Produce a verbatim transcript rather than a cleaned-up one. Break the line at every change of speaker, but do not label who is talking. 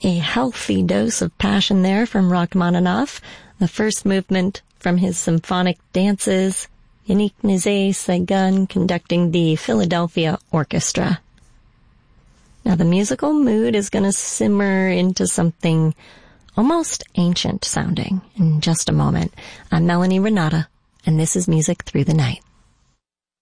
a healthy dose of passion there from Rachmaninoff. The first movement from his symphonic dances, Yannick Nézet-Séguin conducting the Philadelphia Orchestra. Now the musical mood is going to simmer into something almost ancient sounding in just a moment. I'm Melanie Renata, and this is Music Through the Night.